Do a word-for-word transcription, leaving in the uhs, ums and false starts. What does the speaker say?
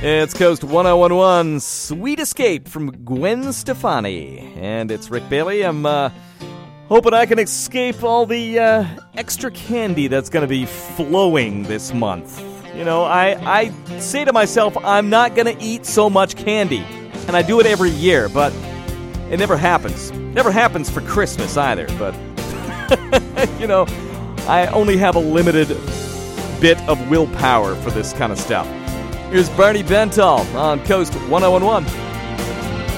It's Coast one oh one point one, Sweet Escape from Gwen Stefani. And it's Rick Bailey. I'm uh, hoping I can escape all the uh, extra candy that's going to be flowing this month. You know, I, I say to myself, I'm not going to eat so much candy. And I do it every year, but it never happens. Never happens for Christmas either, but, you know, I only have a limited bit of willpower for this kind of stuff. Here's Barney Bentall on Coast one oh one point one.